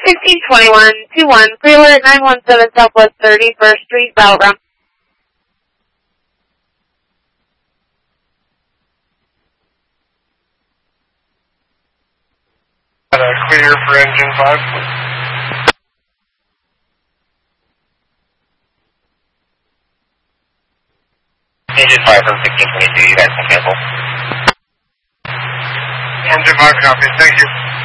1521-21, clear 917 Southwest 31st Street, Battleground. Clear for engine 5, please. Engine 5 from 1622, you guys can cancel. Engine 5 copy, thank you.